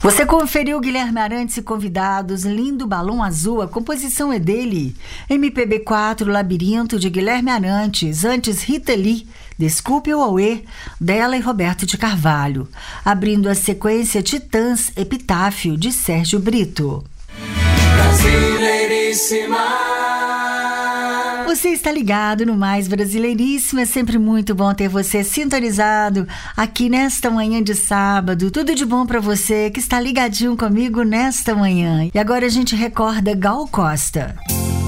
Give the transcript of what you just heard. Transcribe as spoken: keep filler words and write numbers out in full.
Você conferiu Guilherme Arantes e convidados, Lindo Balão Azul, a composição é dele. M P B quatro, Labirinto, de Guilherme Arantes, antes Rita Lee, Desculpe o Auê, dela e Roberto de Carvalho. Abrindo a sequência, Titãs, Epitáfio, de Sérgio Brito. Brasileiríssima. Você está ligado no Mais Brasileiríssimo, é sempre muito bom ter você sintonizado aqui nesta manhã de sábado. Tudo de bom para você que está ligadinho comigo nesta manhã. E agora a gente recorda Gal Costa.